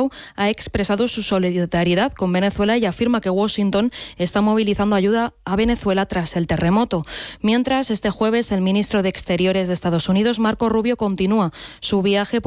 Netanyahu ha expresado su solidaridad con Venezuela y afirma que Washington está movilizando ayuda a Venezuela tras el terremoto. Mientras, este jueves, el ministro de Exteriores de Estados Unidos, Marco Rubio, continúa su viaje